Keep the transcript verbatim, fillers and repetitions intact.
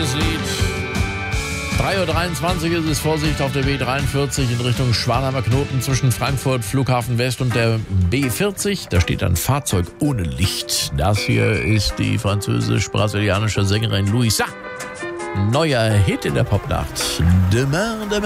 Das Lied. drei Uhr dreiundzwanzig ist es, Vorsicht auf der B dreiundvierzig in Richtung Schwanheimer Knoten zwischen Frankfurt, Flughafen West und der B vierzig. Da steht ein Fahrzeug ohne Licht. Das hier ist die französisch-brasilianische Sängerin Louisa. Neuer Hit in der Popnacht. Demain, demain.